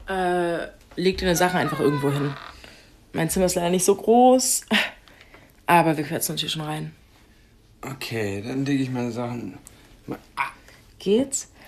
Leg deine Sachen einfach irgendwo hin. Mein Zimmer ist leider nicht so groß, aber wir quetschen uns hier schon rein. Okay, dann lege ich meine Sachen... Geht's?